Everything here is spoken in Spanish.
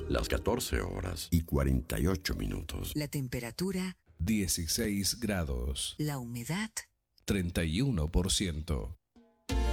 Las 14 horas y 48 minutos. La temperatura 16 grados. La humedad 31%.